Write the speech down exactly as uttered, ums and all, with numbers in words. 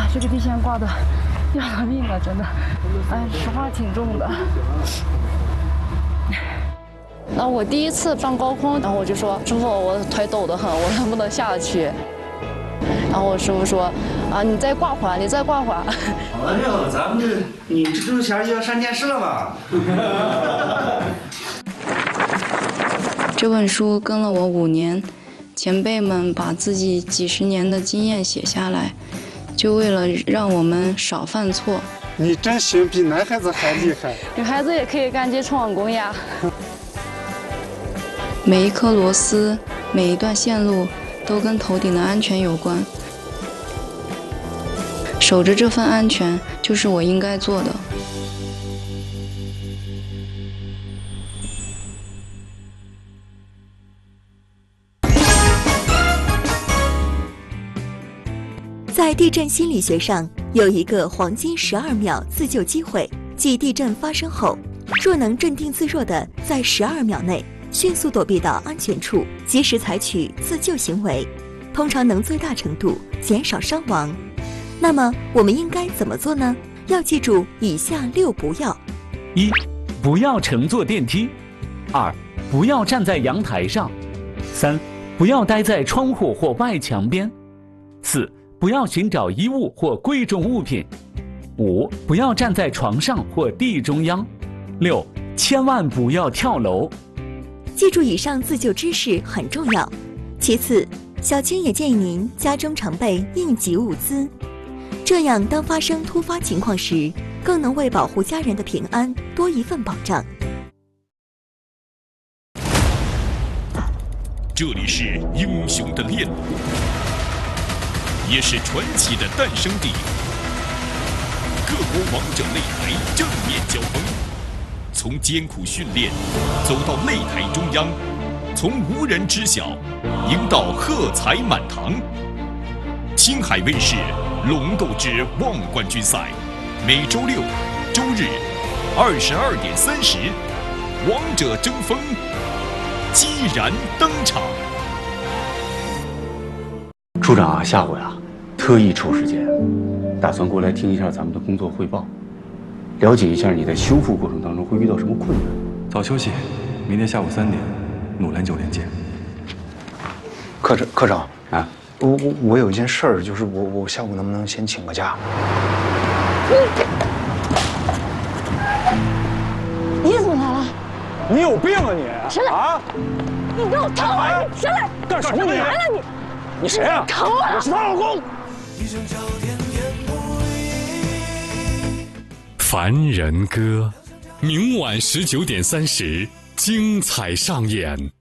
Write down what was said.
这个地线挂的要了命了，真的，哎，石花挺重的。那我第一次上高空，然后我就说：“师傅，我腿抖得很，我能不能下去？”然后我师傅说：“啊，你再挂会儿，你再挂会儿。” 哎呦，咱们这你这之前要上电视了吧？ 这本书跟了我五年，前辈们把自己几十年的经验写下来，就为了让我们少犯错。 你真行，比男孩子还厉害。 女孩子也可以干接冲网工呀。每一颗螺丝，每一段线路，都跟头顶的安全有关。守着这份安全，就是我应该做的。 在地震心理学上，有一个黄金十二秒自救机会，即地震发生后，若能镇定自若地在十二秒内迅速躲避到安全处，及时采取自救行为，通常能最大程度减少伤亡。那么我们应该怎么做呢？要记住以下六不要： 一、不要乘坐电梯；二、不要站在阳台上；三、不要待在窗户或外墙边；四、不要寻找衣物或贵重物品；五、不要站在床上或地中央；六、千万不要跳楼。 记住以上自救知识很重要。其次，小青也建议您家中常备应急物资，这样当发生突发情况时，更能为保护家人的平安多一份保障。 这里是英雄的炼炉，也是传奇的诞生地。各国王者擂台正面交锋，从艰苦训练走到擂台中央，从无人知晓赢到喝彩满堂。青海卫视《龙斗之望冠军赛》，每周六、周日二十二点三十，王者争锋，激然登场。 处长啊，下午呀，特意抽时间，打算过来听一下咱们的工作汇报，了解一下你在修复过程当中会遇到什么困难。 早休息，明天下午三点，努兰酒店见。 科长，科长啊， 我我我有一件事儿，就是我我下午能不能先请个假？ 你怎么来了？ 你有病啊你！ 谁来啊？你给我扛我！谁来？ 干什么你？ 来了你！ 你谁啊？ 扛我！ 我是她老公。 凡人歌，明晚十九点三十，精彩上演。